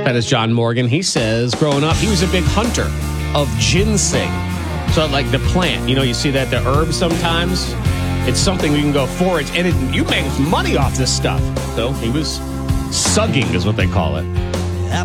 That is John Morgan. He says growing up, he was a big hunter of ginseng. So like the plant, you see that, the herb sometimes. It's something we can go forage, and you make money off this stuff. So he was sugging is what they call it.